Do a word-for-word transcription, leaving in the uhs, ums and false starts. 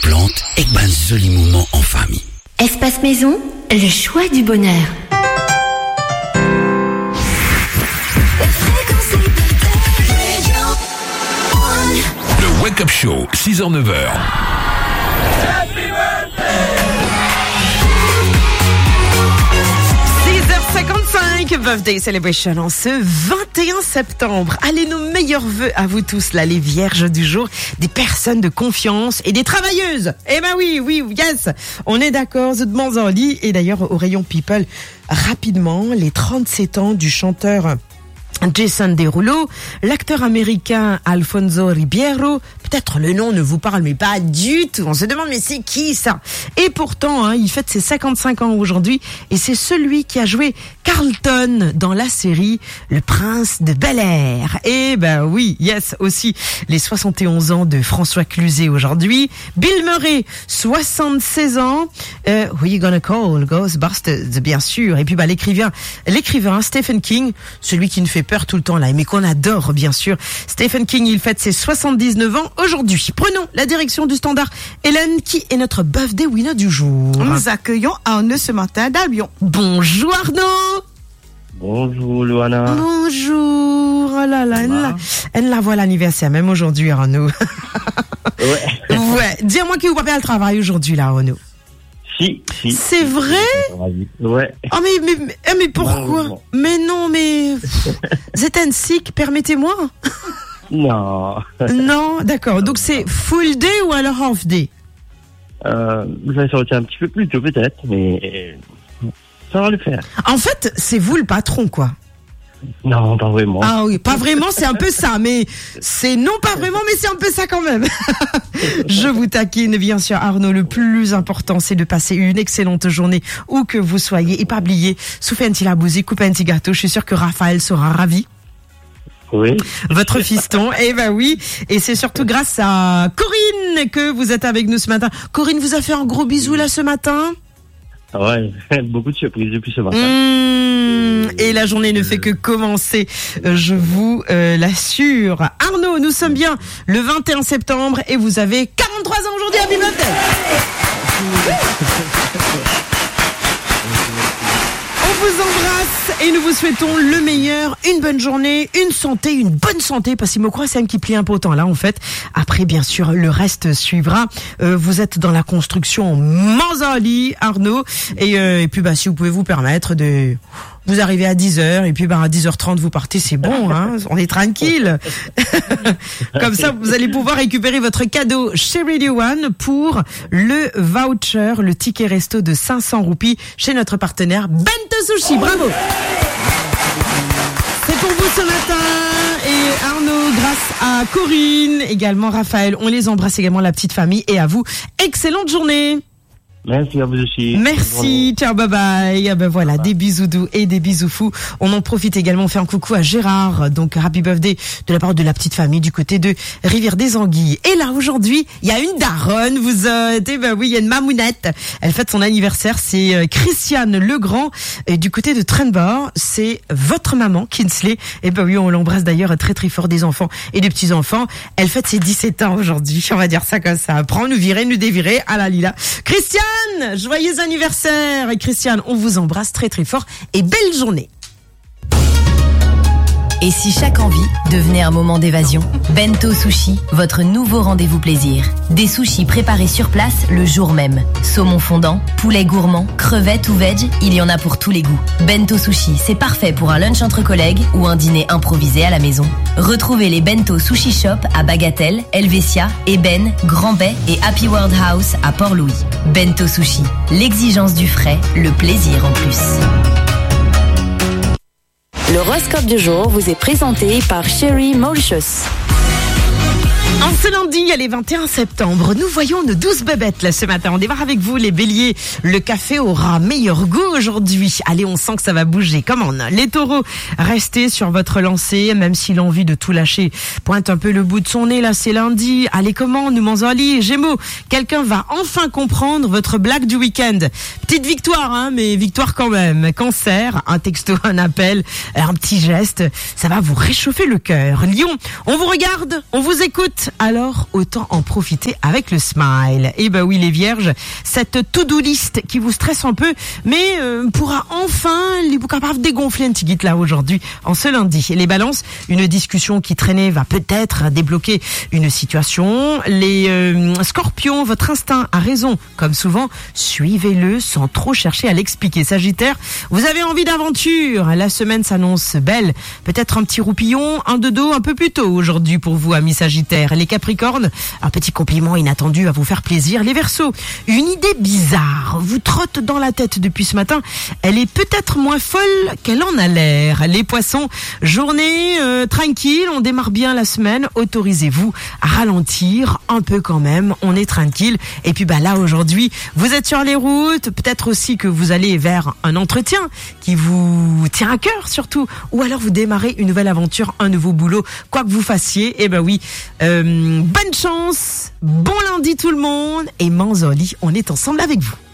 plantes et ben joli moment en famille. Espace Maison, le choix du bonheur. Le Wake Up Show, six heures neuf heures. six heures cinquante-cinq, Birthday Celebration en ce vingt et un septembre. Allez, nos meilleurs vœux à vous tous, là, les vierges du jour, des personnes de confiance et des travailleuses. Eh ben oui, oui, yes, on est d'accord, The Manzali. Et d'ailleurs, au rayon People, rapidement, les trente-sept ans du chanteur Jason Derulo, l'acteur américain Alfonso Ribeiro, peut-être le nom ne vous parle mais pas du tout, on se demande mais c'est qui ça? Et pourtant, hein, il fête ses cinquante-cinq ans aujourd'hui et c'est celui qui a joué Carlton dans la série Le Prince de Bel-Air. Et ben oui, yes, aussi les soixante et onze ans de François Cluzet aujourd'hui, Bill Murray, soixante-seize ans, euh, Who You Gonna Call, Ghostbusters, bien sûr, et puis bah l'écrivain, l'écrivain Stephen King, celui qui ne fait peur tout le temps là, mais qu'on adore bien sûr. Stephen King, il fête ses soixante-dix-neuf ans aujourd'hui. Prenons la direction du Standard. Hélène, qui est notre birthday winner du jour? Nous accueillons Arnaud ce matin d'Albion. Bonjour Arnaud. Bonjour Luana. Bonjour. Oh là là, elle la, elle la voit l'anniversaire même aujourd'hui Arnaud. Ouais. Ouais. Dis-moi qui vous pas le travail aujourd'hui là Arnaud. Si, si. C'est vrai? Ouais. Oh mais, mais, mais, mais pourquoi? Non, mais non, mais... Zeten sick, permettez-moi. Non. Non, d'accord. Donc c'est full day ou alors half day? Euh, vous allez sortir un petit peu plus tôt peut-être, mais ça va le faire. En fait, c'est vous le patron, quoi. Non, pas vraiment. Ah oui, pas vraiment, c'est un peu ça, mais c'est non pas vraiment, mais c'est un peu ça quand même. Je vous taquine, bien sûr, Arnaud. Le plus important, c'est de passer une excellente journée où que vous soyez et pas oublier, soufflez un petit la bousie, coupez un petit gâteau. Je suis sûr que Raphaël sera ravi. Oui. Votre fiston, eh ben oui. Et c'est surtout grâce à Corinne que vous êtes avec nous ce matin. Corinne vous a fait un gros bisou là ce matin. Ouais, beaucoup de surprises depuis ce matin. Mmh, et la journée ne fait que commencer, je vous euh, l'assure. Arnaud, nous sommes bien le vingt et un septembre et vous avez quarante-trois ans aujourd'hui. Happy birthday! On vous embrasse et nous vous souhaitons le meilleur, une bonne journée, une santé, une bonne santé, parce qu'il me croit c'est un qui plie un peu autant là en fait. Après bien sûr le reste suivra. Euh, vous êtes dans la construction Manzali, Arnaud, et, euh, et puis bah si vous pouvez vous permettre de... Vous arrivez à dix heures et puis bah à dix heures trente vous partez, c'est bon, hein, on est tranquille. Comme ça vous allez pouvoir récupérer votre cadeau chez Radio One pour le voucher, le ticket resto de cinq cents roupies chez notre partenaire Bento Sushi. Bravo. C'est pour vous ce matin. Et Arnaud, grâce à Corinne, également Raphaël, on les embrasse également, la petite famille, et à vous, excellente journée. Merci à vous aussi. Merci, ciao, bye bye. Ben voilà, des bisous doux et des bisous fous. On en profite également, on fait un coucou à Gérard, donc happy birthday de la part de la petite famille du côté de Rivière des Anguilles. Et là aujourd'hui, il y a une daronne, vous êtes, eh ben oui, il y a une mamounette. Elle fête son anniversaire, c'est Christiane Legrand, et du côté de Trenbord, c'est votre maman, Kinsley. Et ben oui, on l'embrasse d'ailleurs très très fort, des enfants et des petits enfants. Elle fête ses dix-sept ans aujourd'hui, on va dire ça comme ça. Prends, nous virer, nous dévirer, à la lila. Christiane! Joyeux anniversaire! Et Christiane, on vous embrasse très très fort et belle journée! Et si chaque envie devenait un moment d'évasion? Bento Sushi, votre nouveau rendez-vous plaisir. Des sushis préparés sur place le jour même. Saumon fondant, poulet gourmand, crevettes ou veg, il y en a pour tous les goûts. Bento Sushi, c'est parfait pour un lunch entre collègues ou un dîner improvisé à la maison. Retrouvez les Bento Sushi Shop à Bagatelle, Helvetia, Eben, Grand Bay et Happy World House à Port-Louis. Bento Sushi, l'exigence du frais, le plaisir en plus. L'horoscope du jour vous est présenté par Sherry Mauritius. En ce lundi, il y a les vingt et un septembre, nous voyons nos douze bébêtes là ce matin. On démarre avec vous les béliers. Le café aura meilleur goût aujourd'hui. Allez, on sent que ça va bouger. Come on. Les taureaux, restez sur votre lancée, même si l'envie de tout lâcher pointe un peu le bout de son nez. Là, c'est lundi. Allez, comment, nous Manzali, Gémeaux, quelqu'un va enfin comprendre votre blague du week-end. Petite victoire, hein, mais victoire quand même. Cancer, un texto, un appel, un petit geste, ça va vous réchauffer le cœur. Lion, on vous regarde, on vous écoute. stressante, alors autant en profiter avec le smile. Et ben oui les vierges, cette to-do list qui vous stresse un peu, mais euh, pourra enfin les vous capables dégonfler un petit guide là aujourd'hui, en ce lundi. Les balances, une discussion qui traînait va peut-être débloquer une situation. Les euh, scorpions, votre instinct a raison, comme souvent, suivez-le sans trop chercher à l'expliquer. Sagittaire, vous avez envie d'aventure, la semaine s'annonce belle, peut-être un petit roupillon, un dodo un peu plus tôt aujourd'hui pour vous, amis Sagittaires. Les Capricornes, un petit compliment inattendu à vous faire plaisir. Les Verseaux, une idée bizarre vous trotte dans la tête depuis ce matin, elle est peut-être moins folle qu'elle en a l'air. Les Poissons, journée euh, tranquille, on démarre bien la semaine, autorisez-vous à ralentir un peu quand même, on est tranquille. Et puis bah là aujourd'hui, vous êtes sur les routes, peut-être aussi que vous allez vers un entretien qui vous tient à cœur surtout, ou alors vous démarrez une nouvelle aventure, un nouveau boulot, quoi que vous fassiez. Et ben oui, euh, bonne chance, bon lundi tout le monde, et Manzoli, on est ensemble avec vous.